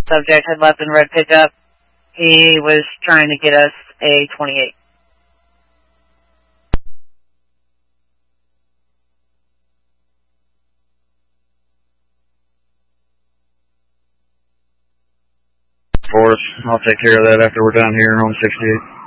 Subject had left in red pickup. He was trying to get us a 28. Forrest, I'll take care of that after we're done here on 68.